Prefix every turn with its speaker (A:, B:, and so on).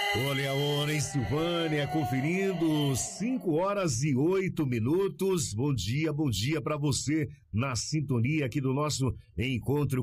A: Olha a hora em Silvânia, conferindo 5h08. Bom dia pra você na sintonia aqui do nosso encontro